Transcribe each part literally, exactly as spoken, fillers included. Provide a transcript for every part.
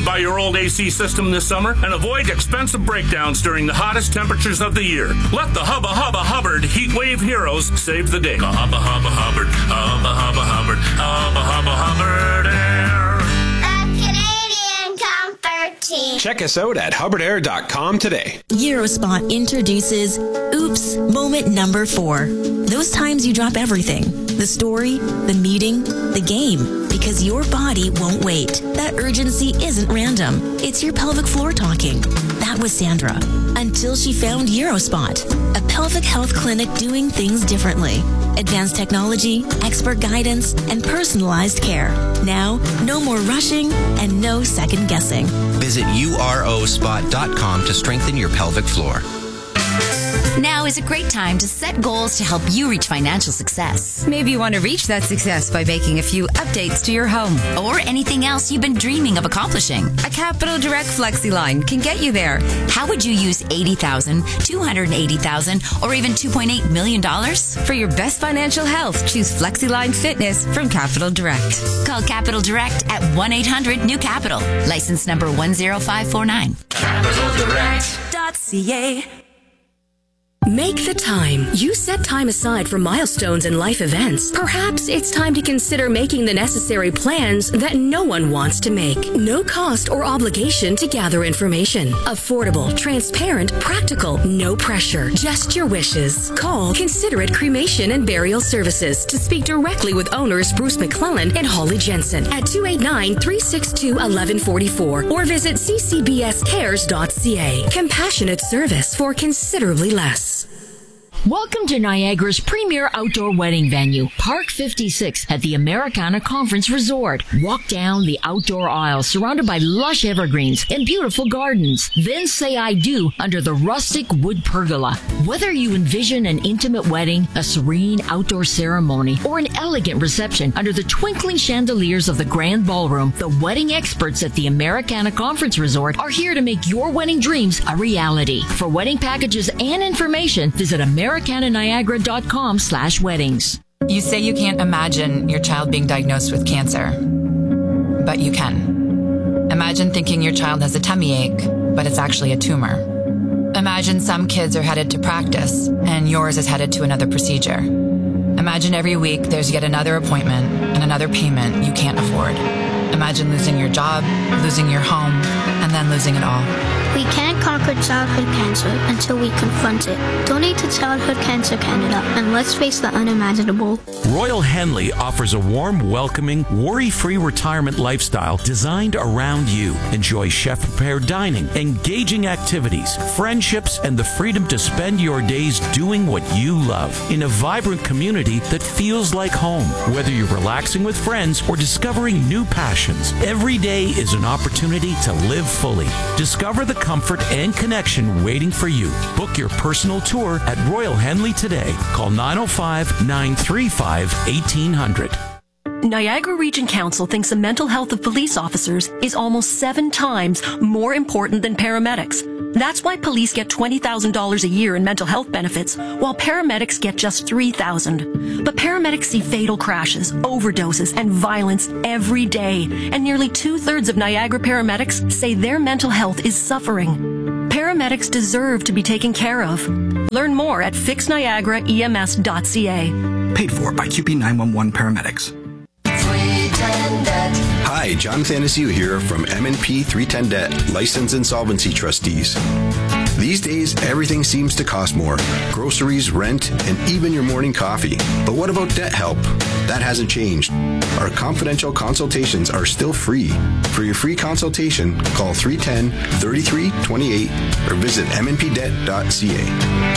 by your old A C system this summer and avoid expensive breakdowns during the hottest temperatures of the year. Let the Hubba Hubba Hubbard Heat Wave Heroes save the day. Hubba Hubba Hubbard, Hubba Hubba Hubbard, Hubba Hubba Hubbard Air. The Canadian Comfort Team. Check us out at hubbard air dot com today. Eurospot introduces Oops, moment number four. Those times you drop everything. The story, the meeting, the game. Because your body won't wait. That urgency isn't random. It's your pelvic floor talking. That was Sandra. Until she found Eurospot, a pelvic health clinic doing things differently. Advanced technology, expert guidance, and personalized care. Now, no more rushing and no second guessing. Visit U R O spot dot com to strengthen your pelvic floor. Now is a great time to set goals to help you reach financial success. Maybe you want to reach that success by making a few updates to your home. Or anything else you've been dreaming of accomplishing. A Capital Direct FlexiLine can get you there. How would you use eighty thousand dollars, two hundred eighty thousand dollars, or even two point eight million dollars? For your best financial health, choose FlexiLine Fitness from Capital Direct. Call Capital Direct at one eight hundred new capital. License number one zero five four nine. capital direct dot c a. Make the time. You set time aside for milestones and life events. Perhaps it's time to consider making the necessary plans that no one wants to make. No cost or obligation to gather information. Affordable, transparent, practical, no pressure. Just your wishes. Call Considerate Cremation and Burial Services to speak directly with owners Bruce McClellan and Holly Jensen at two eight nine, three six two, one one four four or visit c c b s cares dot c a. Compassionate service for considerably less. Welcome to Niagara's premier outdoor wedding venue, Park fifty-six at the Americana Conference Resort. Walk down the outdoor aisle surrounded by lush evergreens and beautiful gardens. Then say I do under the rustic wood pergola. Whether you envision an intimate wedding, a serene outdoor ceremony, or an elegant reception under the twinkling chandeliers of the Grand Ballroom, the wedding experts at the Americana Conference Resort are here to make your wedding dreams a reality. For wedding packages and information, visit Americana Americana Niagara dot com slash weddings. You say you can't imagine your child being diagnosed with cancer, but you can. Imagine thinking your child has a tummy ache, but it's actually a tumor. Imagine some kids are headed to practice, and yours is headed to another procedure. Imagine every week there's yet another appointment and another payment you can't afford. Imagine losing your job, losing your home, and then losing it all. We can't conquer childhood cancer until we confront it. Donate to Childhood Cancer Canada and let's face the unimaginable. Royal Henley offers a warm, welcoming, worry-free retirement lifestyle designed around you. Enjoy chef-prepared dining, engaging activities, friendships, and the freedom to spend your days doing what you love in a vibrant community that feels like home. Whether you're relaxing with friends or discovering new passions, every day is an opportunity to live fully. Discover the comfort and connection waiting for you. Book your personal tour at Royal Henley today. Call nine oh five, nine three five, eighteen hundred. Niagara Region Council thinks the mental health of police officers is almost seven times more important than paramedics. That's why police get twenty thousand dollars a year in mental health benefits, while paramedics get just three thousand dollars. But paramedics see fatal crashes, overdoses, and violence every day, and nearly two-thirds of Niagara paramedics say their mental health is suffering. Paramedics deserve to be taken care of. Learn more at fix niagara e m s dot c a. Paid for by Q P nine one one Paramedics. Hi, John Thanasiu here from M and P three ten Debt, License Insolvency Trustees. These days, everything seems to cost more. Groceries, rent, and even your morning coffee. But what about debt help? That hasn't changed. Our confidential consultations are still free. For your free consultation, call three one zero, three three two eight or visit m n p debt dot c a.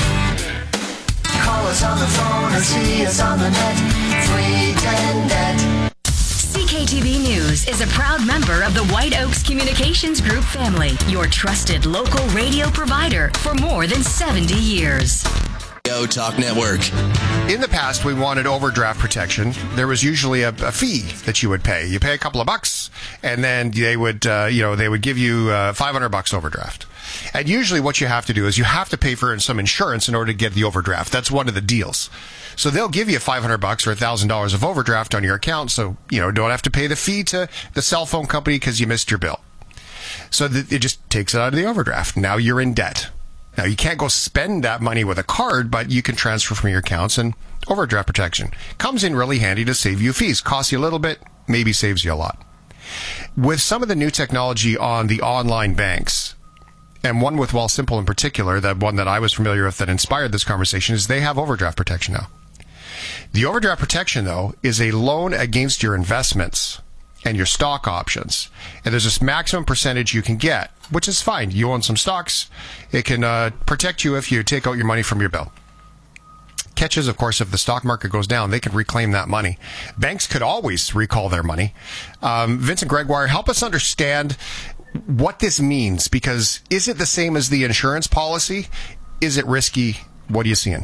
Call us on the phone or see us on the net. three ten debt. C K T V News is a proud member of the White Oaks Communications Group family, your trusted local radio provider for more than seventy years. Go Talk Network. In the past, we wanted overdraft protection. There was usually a, a fee that you would pay. You pay a couple of bucks, and then they would, uh, you know, they would give you uh, five hundred bucks overdraft. And usually, what you have to do is you have to pay for some insurance in order to get the overdraft. That's one of the deals. So they'll give you five hundred bucks or a thousand dollars of overdraft on your account, so you know don't have to pay the fee to the cell phone company because you missed your bill. So that it just takes it out of the overdraft. Now you're in debt. Now you can't go spend that money with a card, but you can transfer from your accounts, and overdraft protection comes in really handy to save you fees. Costs you a little bit, maybe saves you a lot. With some of the new technology on the online banks, and one with Wealthsimple in particular, that one that I was familiar with that inspired this conversation, is they have overdraft protection now. The overdraft protection, though, is a loan against your investments and your stock options. And there's this maximum percentage you can get, which is fine. You own some stocks. It can uh, protect you if you take out your money from your bill. Catch is, of course, if the stock market goes down, they can reclaim that money. Banks could always recall their money. Um, Vincent Gregoire, help us understand what this means, because is it the same as the insurance policy? Is it risky? What are you seeing?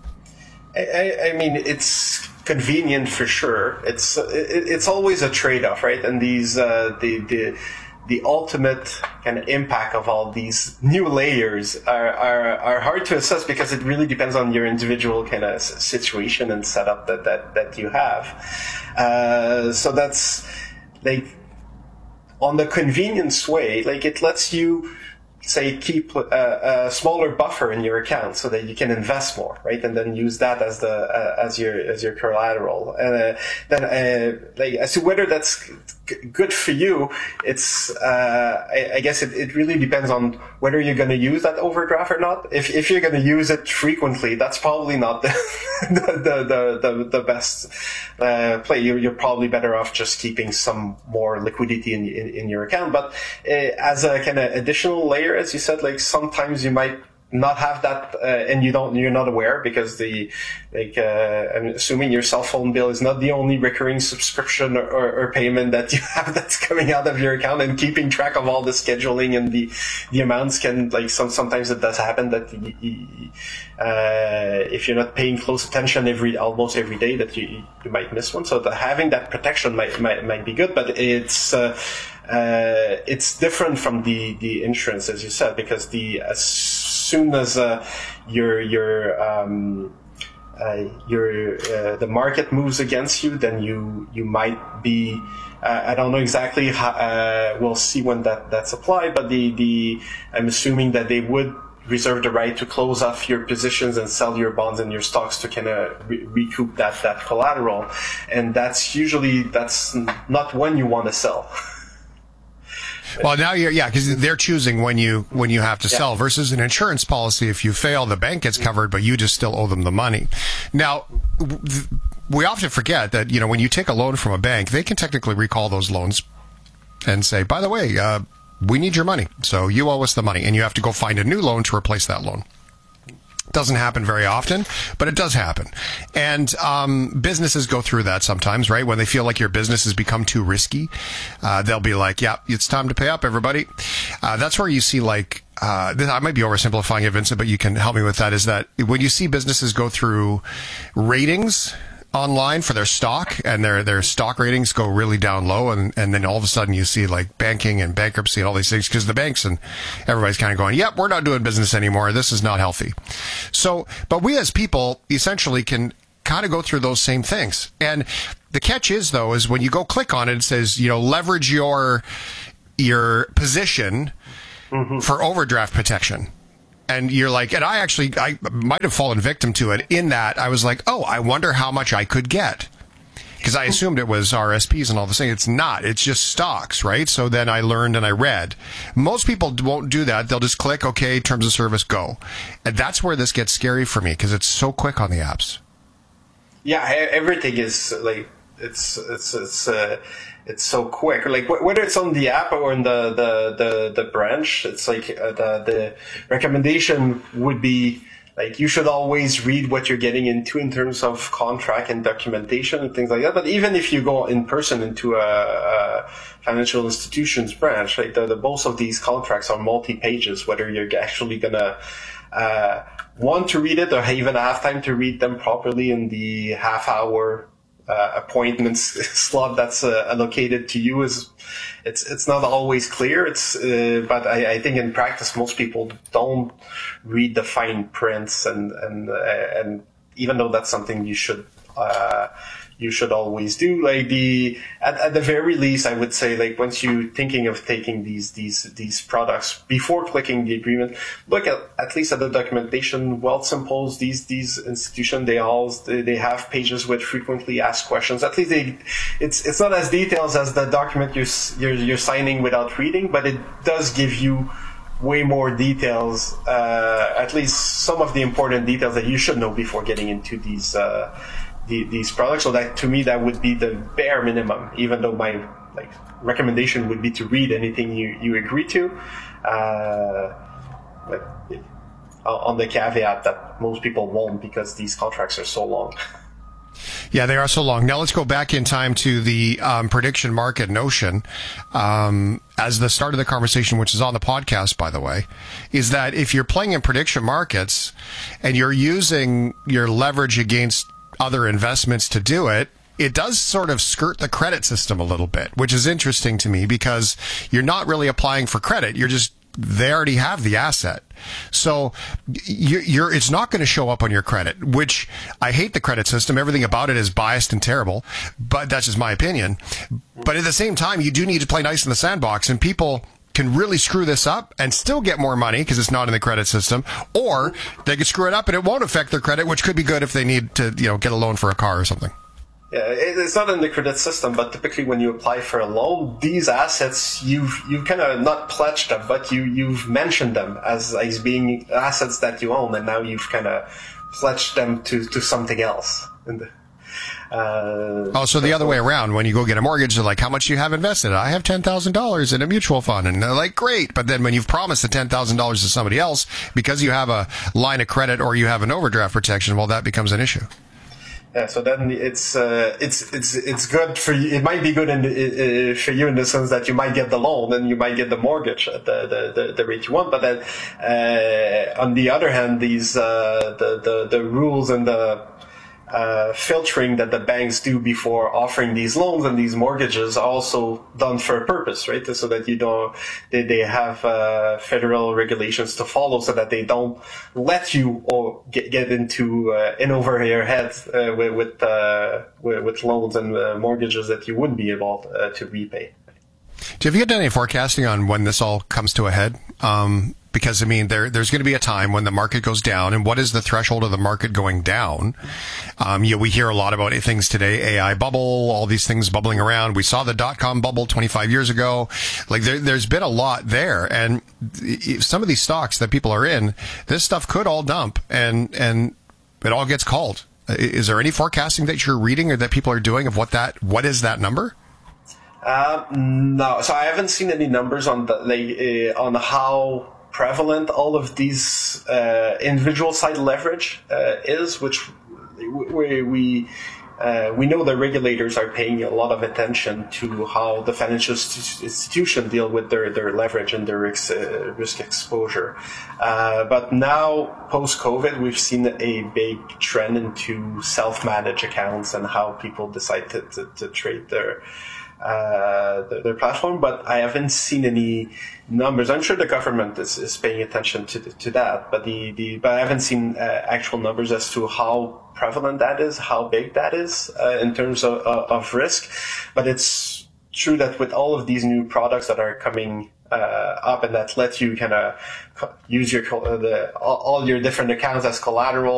I, I mean, it's convenient for sure. It's it, it's always a trade-off, right? And these uh, the the the ultimate kind of impact of all these new layers are, are are hard to assess, because it really depends on your individual kind of situation and setup that that that you have. Uh, so that's like on the convenience way, like it lets you, say, keep a, a smaller buffer in your account so that you can invest more, right? And then use that as the uh, as your as your collateral. And uh, then, uh, like, as to whether that's g- good for you, it's uh, I, I guess it, it really depends on whether you're going to use that overdraft or not. If if you're going to use it frequently, that's probably not the the, the the the best uh, play. You're, you're probably better off just keeping some more liquidity in in, in your account. But uh, as a kind of additional layer, as you said, like sometimes you might not have that, uh, and you don't, you're not aware, because the, like, uh, I'm assuming your cell phone bill is not the only recurring subscription or, or, or payment that you have that's coming out of your account, and keeping track of all the scheduling and the, the amounts can, like, some, sometimes it does happen that, you, you, uh, if you're not paying close attention every, almost every day, that you, you might miss one. So the, having that protection might, might, might be good, but it's, uh, Uh, it's different from the, the insurance, as you said, because the as soon as uh, your your um, uh, your uh, the market moves against you, then you you might be. Uh, I don't know exactly how. Uh, we'll see when that that's applied, but the the I'm assuming that they would reserve the right to close off your positions and sell your bonds and your stocks to kind of re- recoup that that collateral, and that's usually that's not when you want to sell. Well, now you're, yeah, because they're choosing when you when you have to yeah. sell, versus an insurance policy. If you fail, the bank gets covered, but you just still owe them the money. Now, we often forget that, you know, when you take a loan from a bank, they can technically recall those loans and say, by the way, uh, we need your money, so you owe us the money, and you have to go find a new loan to replace that loan. Doesn't happen very often, but it does happen. And um, businesses go through that sometimes, right? When they feel like your business has become too risky, uh, they'll be like, yeah, it's time to pay up, everybody. Uh, that's where you see, like, uh, this, I might be oversimplifying it, Vincent, but you can help me with that, is that when you see businesses go through ratings online for their stock, and their their stock ratings go really down low, and and then all of a sudden you see, like, banking and bankruptcy and all these things, because the banks and everybody's kind of going, yep, we're not doing business anymore, this is not healthy. So, but we as people essentially can kind of go through those same things. And the catch is, though, is when you go click on it, it says, you know, leverage your your position mm-hmm. for overdraft protection. And you're like, and I actually, I might have fallen victim to it, in that I was like, oh, I wonder how much I could get. Because I assumed it was R S Ps and all this thing. It's not. It's just stocks, right? So then I learned and I read. Most people won't do that. They'll just click, okay, terms of service, go. And that's where this gets scary for me, because it's so quick on the apps. Yeah, everything is like, it's, it's, it's, uh, it's so quick. Like, whether it's on the app or in the, the, the, the branch, it's like, uh, the, the recommendation would be, like, you should always read what you're getting into in terms of contract and documentation and things like that. But even if you go in person into a, a financial institution's branch, like, the, the most of these contracts are multi-pages, whether you're actually gonna, uh, want to read it or even have time to read them properly in the half hour Uh, appointments slot that's uh, allocated to you. Is it's it's not always clear. It's uh, but I, I think in practice most people don't read the fine prints, and and uh, and even though that's something you should uh, you should always do. Like the at, at the very least, I would say, like once you're thinking of taking these these these products, before clicking the agreement, look at at least at the documentation. Wealthsimple's, these these institutions, they all they, they have pages with frequently asked questions. At least they, it's it's not as detailed as the document you're you're, you're signing without reading, but it does give you way more details, uh, at least some of the important details that you should know before getting into these uh, the, these products. So that, to me, that would be the bare minimum, even though my like recommendation would be to read anything you, you agree to. Uh, but it, on the caveat that most people won't, because these contracts are so long. Yeah, they are so long. Now let's go back in time to the um, prediction market notion. Um, as the start of the conversation, which is on the podcast, by the way, is that if you're playing in prediction markets and you're using your leverage against other investments to do it, it does sort of skirt the credit system a little bit, which is interesting to me because you're not really applying for credit. You're just, they already have the asset. So you're, you're, it's not going to show up on your credit, which I hate the credit system. Everything about it is biased and terrible, but that's just my opinion. But at the same time, you do need to play nice in the sandbox, and people can really screw this up and still get more money because it's not in the credit system, or they could screw it up and it won't affect their credit, which could be good if they need to, you know, get a loan for a car or something. Yeah, it's not in the credit system, but typically when you apply for a loan, these assets, you've you've kind of not pledged them, but you, you've mentioned them as, as being assets that you own, and now you've kind of pledged them to, to something else. And, uh, oh, so the other way around, when you go get a mortgage, they're like, how much do you have invested? I have ten thousand dollars in a mutual fund. And they're like, great. But then when you've promised the ten thousand dollars to somebody else, because you have a line of credit or you have an overdraft protection, well, that becomes an issue. Yeah, so then it's uh, it's it's it's good for you. It might be good in the, uh, for you in the sense that you might get the loan and you might get the mortgage at the the, the, the rate you want. But then uh, on the other hand, these uh, the, the the rules and the uh, filtering that the banks do before offering these loans and these mortgages are also done for a purpose, right? So that you don't, they, they have uh, federal regulations to follow, so that they don't let you or get, get into uh, in over your head uh, with with, uh, with with loans and uh, mortgages that you wouldn't be able uh, to repay. Do you have done any forecasting on when this all comes to a head? Um, because, I mean, there, there's going to be a time when the market goes down. And what is the threshold of the market going down? Um, you know, we hear a lot about things today, A I bubble, all these things bubbling around. We saw the dot-com bubble twenty-five years ago. Like, there, there's been a lot there. And some of these stocks that people are in, this stuff could all dump and, and it all gets called. Is there any forecasting that you're reading or that people are doing of what that, what is that number? Uh, no, so I haven't seen any numbers on the, like, uh, on how prevalent all of these uh, individual side leverage uh, is, which we we uh, we know the regulators are paying a lot of attention to how the financial institution deal with their, their leverage and their risk, uh, risk exposure. Uh, but now, post-COVID, we've seen a big trend into self-managed accounts and how people decide to, to, to trade their uh their, their platform, but I haven't seen any numbers. I'm sure the government is, is paying attention to to that, but the, the but I haven't seen uh, actual numbers as to how prevalent that is, how big that is uh, in terms of, uh, of risk. But it's true that with all of these new products that are coming uh, up and that let you kind of use your uh, the all, all your different accounts as collateral